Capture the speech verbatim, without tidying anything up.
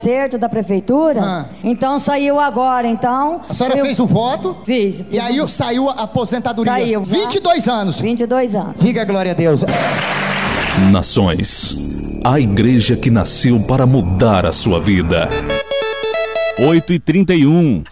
acerto da prefeitura, Ah. então saiu agora, então... A senhora eu... fez o voto? Fiz. E aí saiu a aposentadoria. Saiu. vinte e dois anos. vinte e dois anos. Diga glória a Deus. Nações, a igreja que nasceu para mudar a sua vida. oito e trinta e um.